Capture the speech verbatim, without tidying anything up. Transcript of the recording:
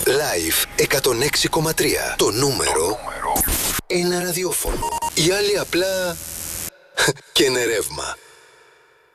Live εκατόν έξι κόμμα τρία. Το νούμερο ένα ραδιόφωνο. Οι άλλοι απλά και είναι ρεύμα.